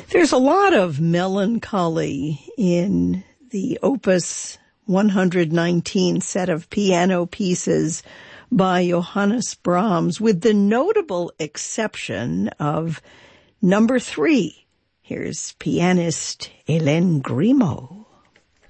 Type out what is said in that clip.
There's a lot of melancholy in the Opus 119 set of piano pieces by Johannes Brahms, with the notable exception of number 3. Here's pianist Hélène Grimaud.